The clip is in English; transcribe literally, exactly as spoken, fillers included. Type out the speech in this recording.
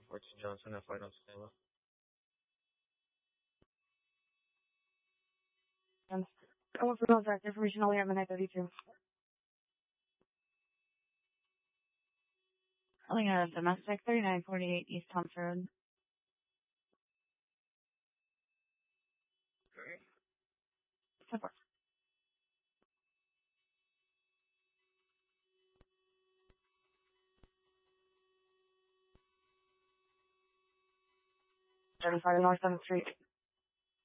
fourteen Johnson, F I don't Stella. And oh, for contract information only have a nine thirty-two. Calling a domestic thirty-nine forty-eight East Thompson Road. Support. seventy-five North seventh Street.